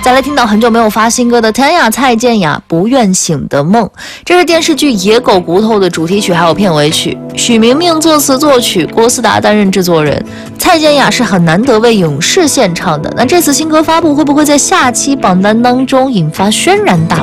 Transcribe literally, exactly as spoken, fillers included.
再来听到很久没有发新歌的谭雅、蔡健雅《不愿醒的梦》，这是电视剧《野狗骨头》的主题曲还有片尾曲，许明明作词作曲，郭思达担任制作人。蔡健雅是很难得为影视献唱的，那这次新歌发布会不会在下期榜单当中引发轩然大